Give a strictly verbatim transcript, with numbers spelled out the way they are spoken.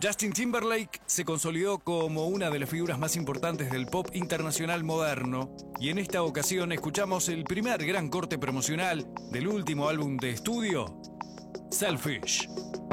Justin Timberlake se consolidó como una de las figuras más importantes del pop internacional moderno, y en esta ocasión escuchamos el primer gran corte promocional del último álbum de estudio, Selfish.